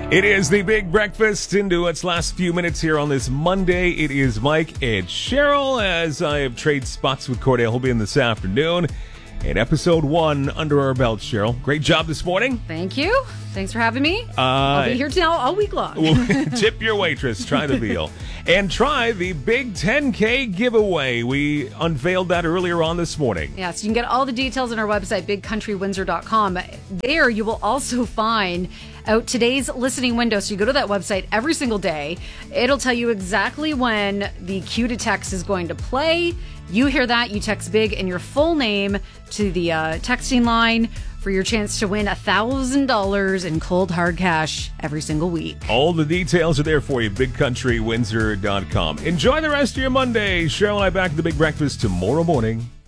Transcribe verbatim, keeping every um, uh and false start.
It is the Big Breakfast into its last few minutes here on this Monday. It is Mike and Cheryl as I have traded spots with Cordell Holbein this afternoon. And episode one under our belt, Cheryl. Great job this morning. Thank you. Thanks for having me. Uh, I'll be here now all week long. Tip your waitress. Try the veal. And try the Big ten K giveaway. We unveiled that earlier on this morning. Yes, you can get all the details on our website, big country windsor dot com. There you will also find out today's listening window. So you go to that website every single day. It'll tell you exactly when the cue to text is going to play. You hear that, you text BIG and your full name to the uh, texting line for your chance to win one thousand dollars in cold hard cash every single week. All the details are there for you, big country windsor dot com. Enjoy the rest of your Monday. Cheryl and I back at the Big Breakfast tomorrow morning.